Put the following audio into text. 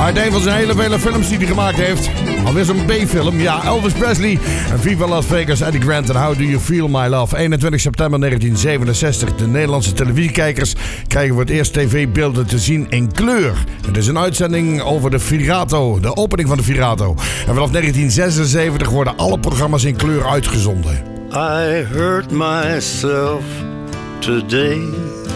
Uit een van zijn hele vele films die hij gemaakt heeft. Alweer zo'n B-film. Ja, Elvis Presley. En Viva Las Vegas, Eddie Grant en How Do You Feel My Love. 21 september 1967. De Nederlandse televisiekijkers krijgen voor het eerst tv-beelden te zien in kleur. Het is een uitzending over de Virato. De opening van de Virato. En vanaf 1976 worden alle programma's in kleur uitgezonden. I hurt myself today.